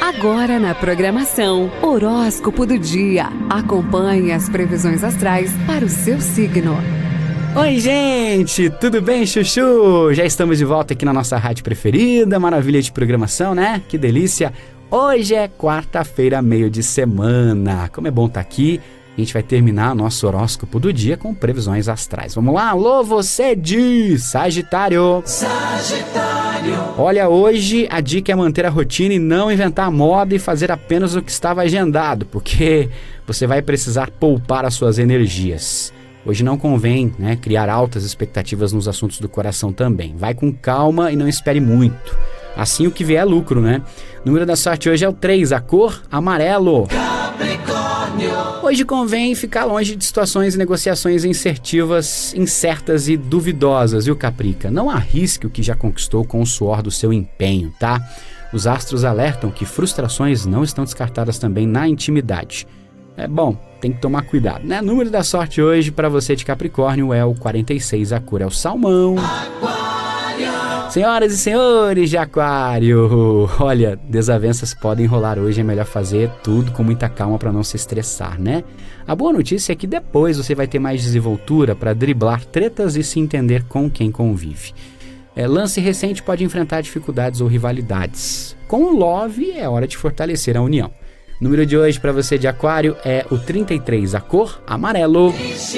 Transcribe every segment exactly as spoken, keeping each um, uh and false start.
Agora na programação, Horóscopo do Dia. Acompanhe as previsões astrais para o seu signo. Oi, gente! Tudo bem, chuchu? Já estamos de volta aqui na nossa rádio preferida, maravilha de programação, né? Que delícia! Hoje é quarta-feira, meio de semana. Como é bom estar aqui. A gente vai terminar nosso horóscopo do dia com previsões astrais. Vamos lá? Alô, você de Sagitário! Sagitário! Olha, hoje a dica é manter a rotina e não inventar moda e fazer apenas o que estava agendado, porque você vai precisar poupar as suas energias. Hoje não convém, né, criar altas expectativas nos assuntos do coração também. Vai com calma e não espere muito. Assim o que vier é lucro, né? O número da sorte hoje é o três, a cor amarelo. Hoje convém ficar longe de situações e negociações insertivas, incertas e duvidosas, viu, Caprica? Não arrisque o que já conquistou com o suor do seu empenho, tá? Os astros alertam que frustrações não estão descartadas também na intimidade. É bom, tem que tomar cuidado, né? O número da sorte hoje para você de Capricórnio é o quarenta e seis, a cor é o salmão. Senhoras e senhores de Aquário, olha, desavenças podem rolar hoje, é melhor fazer tudo com muita calma para não se estressar, né? A boa notícia é que depois você vai ter mais desenvoltura para driblar tretas e se entender com quem convive. É, lance recente pode enfrentar dificuldades ou rivalidades. Com o Love é hora de fortalecer a união. O número de hoje para você de Aquário é o trinta e três, a cor amarelo.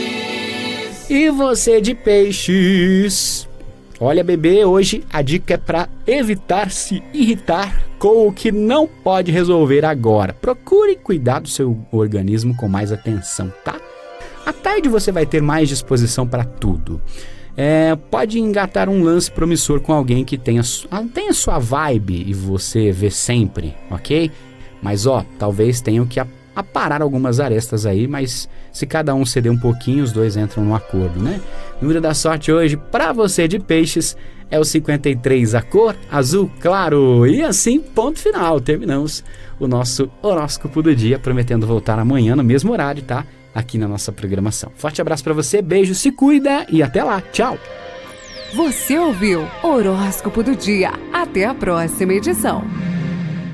E você de Peixes... Olha, bebê, hoje a dica é para evitar se irritar com o que não pode resolver agora. Procure cuidar do seu organismo com mais atenção, tá? À tarde você vai ter mais disposição para tudo. É, pode engatar um lance promissor com alguém que tenha, tenha sua vibe e você vê sempre, ok? Mas ó, talvez tenham que aparar algumas arestas aí, mas se cada um ceder um pouquinho, os dois entram no acordo, né? O número da sorte hoje para você de Peixes é o cinquenta e três, a cor azul claro. E assim, ponto final, terminamos o nosso horóscopo do dia, prometendo voltar amanhã no mesmo horário, tá? Aqui na nossa programação. Forte abraço para você, beijo, se cuida e até lá, tchau! Você ouviu Horóscopo do Dia. Até a próxima edição.